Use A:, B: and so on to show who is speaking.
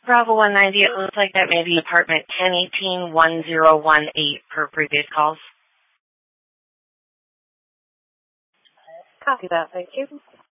A: Bravo 190, it looks like that may be apartment 1018-1018 per previous calls.
B: Copy that, thank you.